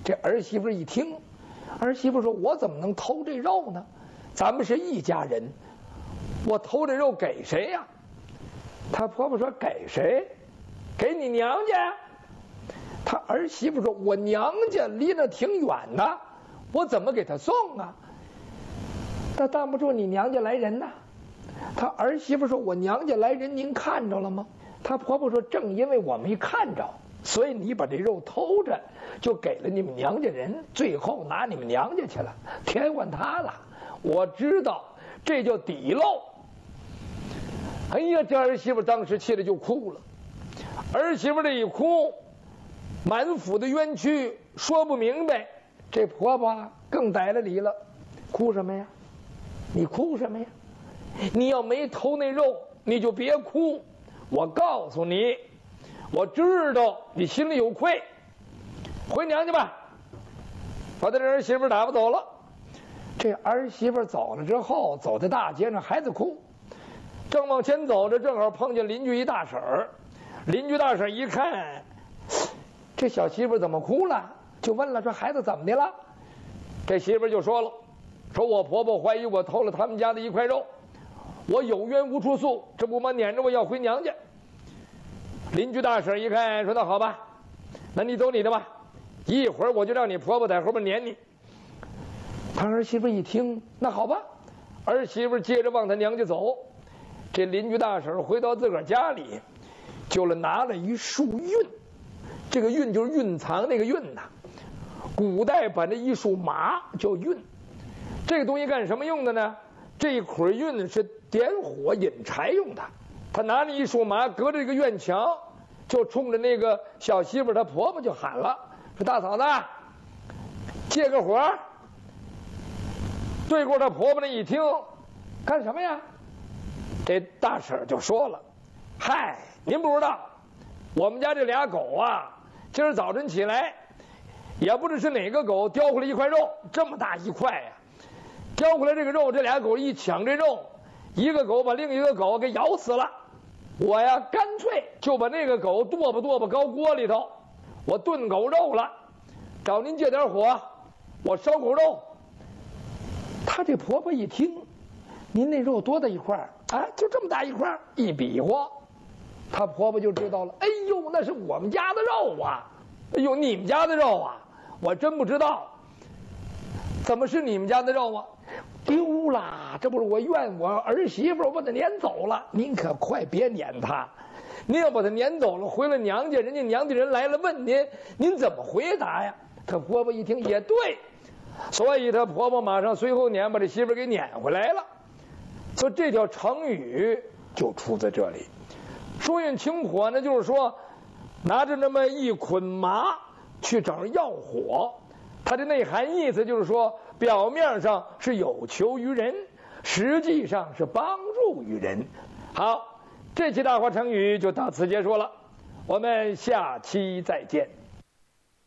这儿媳妇一听，儿媳妇说：“我怎么能偷这肉呢？咱们是一家人，我偷这肉给谁呀？”她婆婆说：“给谁？给你娘家。”她儿媳妇说：“我娘家离那挺远的，我怎么给她送啊？”那当不住你娘家来人呐。她儿媳妇说：“我娘家来人，您看着了吗？”她婆婆说：“正因为我没看着，所以你把这肉偷着，就给了你们娘家人，最后拿你们娘家去了，天换他了。我知道，这叫底漏。”哎呀，这儿媳妇当时气得就哭了。儿媳妇这一哭，满腹的冤屈说不明白，这婆婆更逮了理了。哭什么呀？你哭什么呀？你要没偷那肉，你就别哭。我告诉你，我知道你心里有愧，回娘家吧。把他这儿媳妇打发走了。这儿媳妇走了之后，走在大街上还在哭。正往前走着，正好碰见邻居一大婶儿。邻居大婶一看，这小媳妇怎么哭了？就问了：“这孩子怎么的了？”这媳妇就说了：“说我婆婆怀疑我偷了他们家的一块肉，我有冤无处诉，这不嘛撵着我要回娘家。”邻居大婶一看，说：“那好吧，那你走你的吧，一会儿我就让你婆婆在后边撵你。”他儿媳妇一听，那好吧，儿媳妇接着往他娘家走。这邻居大婶回到自个儿家里，就拿了一束熨，这个熨就是蕴藏那个熨呐。古代把这一束麻叫熨，这个东西干什么用的呢？这一捆熨是点火引柴用的。他拿着一束麻，隔着这个院墙，就冲着那个小媳妇她婆婆就喊了：“说大嫂子，借个火。”对过她婆婆那一听，干什么呀？这大婶就说了：“嗨，您不知道，我们家这俩狗啊，今儿早晨起来，也不知是哪个狗叼回来一块肉，这么大一块呀！叼回来这个肉，这俩狗一抢这肉，一个狗把另一个狗给咬死了。我呀，干脆就把那个狗剁吧高锅里头，我炖狗肉了，找您借点火，我烧狗肉。”她这婆婆一听，您那肉多大一块啊？就这么大一块，一比划，她婆婆就知道了。哎呦，那是我们家的肉啊！哎呦，你们家的肉啊，我真不知道。怎么是你们家的肉啊？丢了，这不是我怨我儿媳妇，我把她撵走了。您可快别撵她，您要把她撵走了，回了娘家，人家娘家人来了问您，您怎么回答呀？她婆婆一听也对，所以她婆婆马上随后撵把这媳妇给撵回来了。所以这条成语就出在这里。疏运清火呢，就是说拿着那么一捆麻去找人要火，它的内涵意思就是说，表面上是有求于人，实际上是帮助于人。好，这期大话成语就到此结束了，我们下期再见。